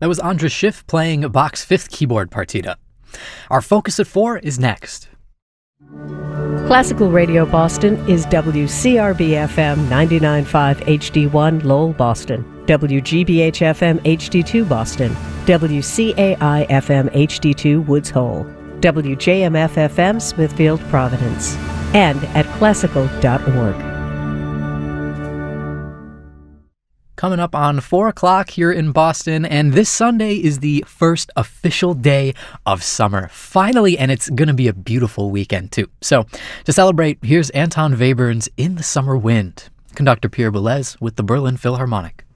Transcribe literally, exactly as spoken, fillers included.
That was Andras Schiff playing Bach's Fifth Keyboard Partita. Our focus at four is next. Classical Radio Boston is W C R B F M ninety-nine point five H D one Lowell, Boston, W G B H F M H D two Boston, W C A I F M H D two Woods Hole, W J M F F M Smithfield, Providence, and at classical dot org. Coming up on four o'clock here in Boston, and this Sunday is the first official day of summer, finally, and it's going to be a beautiful weekend, too. So, to celebrate, here's Anton Webern's In the Summer Wind. Conductor Pierre Boulez with the Berlin Philharmonic.